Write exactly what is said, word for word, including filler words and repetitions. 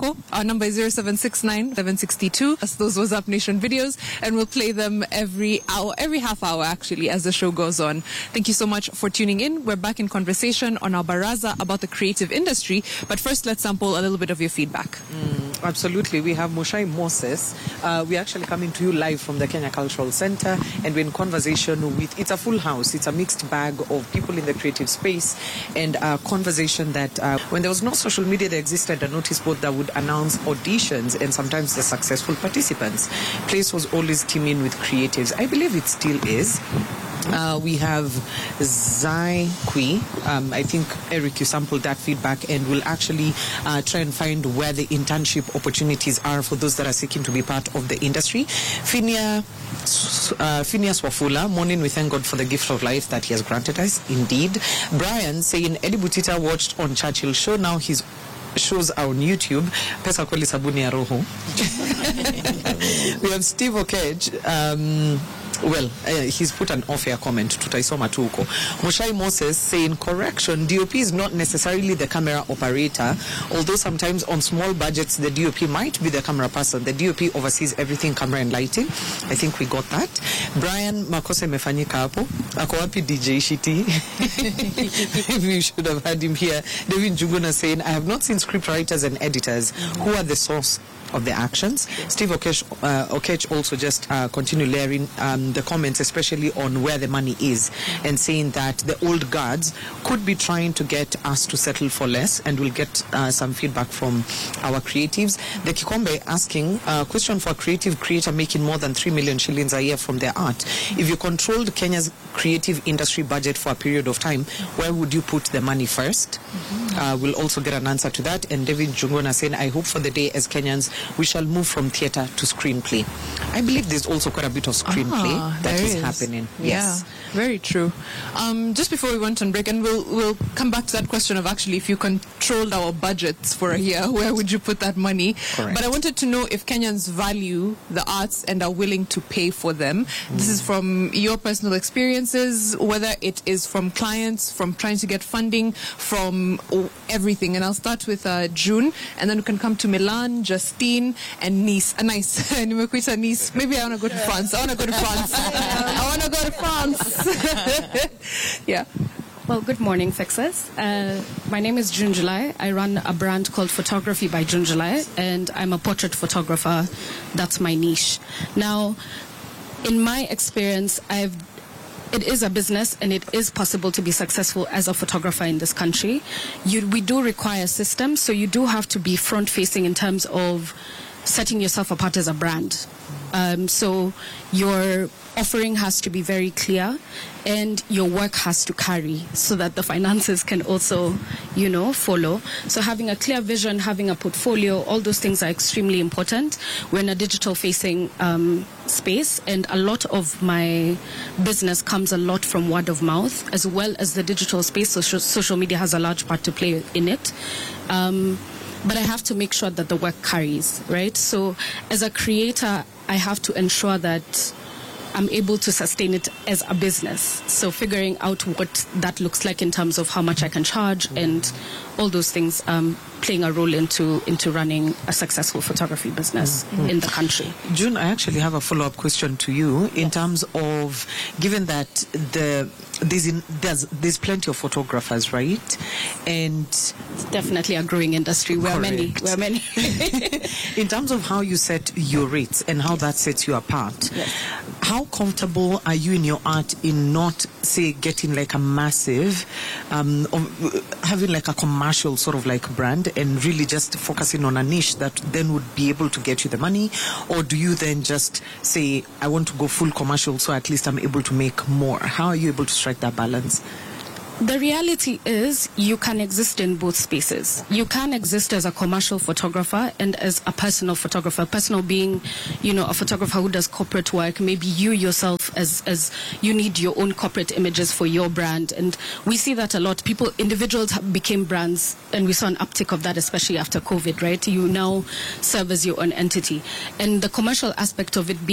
yako. Our number is zero seven six nine seven six two. That's those WhatsApp Nation videos, and we'll play them every hour, every half hour actually, as the show goes on. Thank you so much for tuning in. We're back in conversation on our Baraza about the creative industry, but first let's sample a little bit of your feedback. Mm, absolutely. We have Mushai Moses. Uh, we're actually coming to you live from the Kenya Cultural Center, and we're in conversation with, it's a full house, it's a mixed bag of people in the creative space, and a conversation that uh, when there was no social media, there existed a notice board that would announce auditions and sometimes the successful participants. Place was always teeming with creatives. I believe it still is. Uh, we have Zai Kui. Um, I think, Eric, you sampled that feedback, and we'll actually uh, try and find where the internship opportunities are for those that are seeking to be part of the industry. Phinia, uh, Phineas Wafula, morning, we thank God for the gift of life that he has granted us. Indeed. Brian saying, Eddie Butita watched on Churchill show, now he's shows on YouTube. Pesa kweli sabuni ya roho. We have Steve Okej. Um, well, uh, he's put an off-air comment. Tutaisoma tu huko. Mushai Moses saying, correction, D O P is not necessarily the camera operator, although sometimes on small budgets the D O P might be the camera person. The D O P oversees everything camera and lighting. I think we got that. Brian Makose mefanyika hapo. Ako wapi D J Shiti? We should have had him here. David Njuguna saying, I have not seen script writers and editors. Who are the source of the actions? Steve Okech, uh, Okech also just uh, continue layering um, the comments, especially on where the money is, and saying that the old guards could be trying to get us to settle for less, and we'll get uh, some feedback from our creatives. The Kikombe asking a uh, question for a creative creator making more than three million shillings a year from their art. If you controlled Kenya's creative industry budget for a period of time, where would you put the money first? Mm-hmm. Uh, we'll also get an answer to that. And David Jungona saying, I hope for the day as Kenyans we shall move from theatre to screenplay. I believe there's also quite a bit of screenplay ah, that is, is happening. Yeah, yes, very true. Um, just before we went on break, and we'll we'll come back to that question of actually, if you controlled our budgets for a year, where would you put that money? Correct. But I wanted to know if Kenyans value the arts and are willing to pay for them. Mm. This is from your personal experiences, whether it is from clients, from trying to get funding, from everything. And I'll start with uh, June, and then we can come to Milan, Justine, and Nice. A uh, nice. Nimekuita Nice. Maybe I want to go to France. I want to go to France. I want to go to France. Yeah. Well, good morning, Fixers. Uh, my name is June July. I run a brand called Photography by June July, and I'm a portrait photographer. That's my niche. Now, in my experience, I've it is a business, and it is possible to be successful as a photographer in this country. You, we do require systems, so you do have to be front-facing in terms of setting yourself apart as a brand. Um, so your offering has to be very clear, and your work has to carry so that the finances can also, you know, follow. So having a clear vision, having a portfolio, all those things are extremely important. We're in a digital-facing um, space, and a lot of my business comes a lot from word of mouth, as well as the digital space. So social media has a large part to play in it. Um, But I have to make sure that the work carries, right? So as a creator, I have to ensure that I'm able to sustain it as a business. So figuring out what that looks like in terms of how much I can charge and all those things um, playing a role into into running a successful photography business mm-hmm. in the country. June, I actually have a follow-up question to you in yes. terms of, given that the there's, in, there's there's plenty of photographers, right? And it's definitely a growing industry. We're many. We're many. In terms of how you set your rates and how yes. that sets you apart, yes. how comfortable are you in your art in not, say, getting like a massive, um, having like a commercial sort of like brand, and really just focusing on a niche that then would be able to get you the money? Or do you then just say, I want to go full commercial so at least I'm able to make more? How are you able to strike that balance? The reality is you can exist in both spaces. You can exist as a commercial photographer and as a personal photographer. Personal being, you know, a photographer who does corporate work. Maybe you yourself as, as you need your own corporate images for your brand. And we see that a lot. People, individuals became brands, and we saw an uptick of that, especially after COVID, right? You now serve as your own entity. And the commercial aspect of it being